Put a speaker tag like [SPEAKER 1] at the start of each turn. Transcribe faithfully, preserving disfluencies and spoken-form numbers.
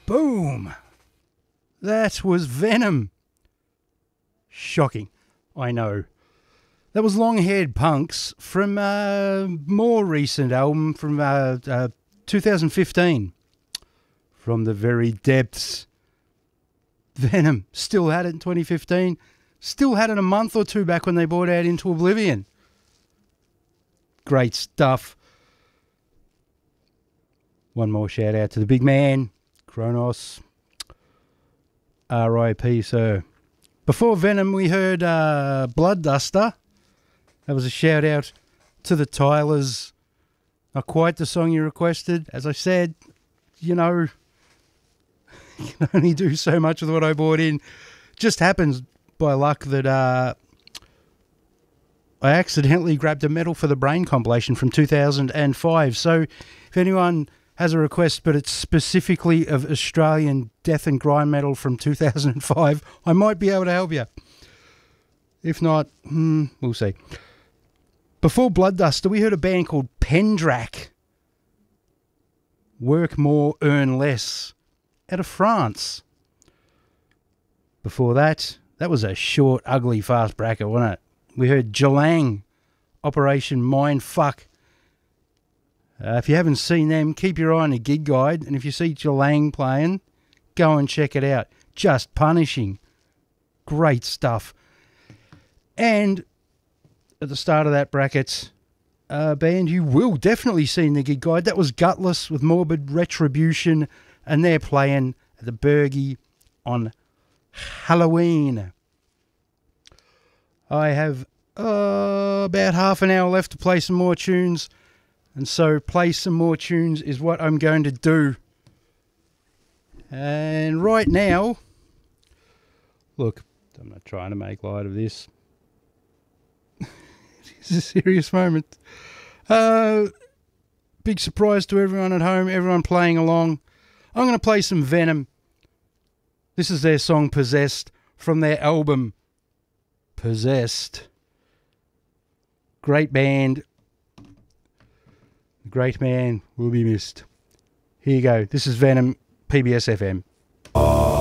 [SPEAKER 1] Boom. That was Venom. Shocking. I know. That was Long-Haired Punks from a more recent album from uh, uh, two thousand fifteen. From the very depths. Venom still had it in twenty fifteen. Still had it a month or two back when they brought out Into Oblivion. Great stuff. One more shout out to the big man, Kronos. R I P, sir. Before Venom, we heard uh, Blood Duster. That was a shout out to the Tylers. Not quite the song you requested. As I said, you know, you can only do so much with what I brought in. Just happens by luck that uh, I accidentally grabbed a Metal for the Brain compilation from two thousand five. So if anyone has a request, but it's specifically of Australian death and grind metal from two thousand five, I might be able to help you. If not, hmm, we'll see. Before Blood Duster, we heard a band called Pendrac. Work more, earn less. Out of France. Before that, that was a short, ugly, fast bracket, wasn't it? We heard Jalang, Operation Mindfuck. Uh, if you haven't seen them, keep your eye on the gig guide. And if you see Jalang playing, go and check it out. Just punishing. Great stuff. And at the start of that bracket, a band you will definitely see in the gig guide. That was Gutless with Morbid Retribution. And they're playing at the Bergie on Halloween. I have uh, about half an hour left to play some more tunes. And so play some more tunes is what I'm going to do. And right now, look, I'm not trying to make light of this. It's a serious moment. Uh, big surprise to everyone at home, everyone playing along. I'm going to play some Venom. This is their song Possessed from their album Possessed. Great band. Great man will be missed. Here you go. This is Venom, P B S F M. Oh.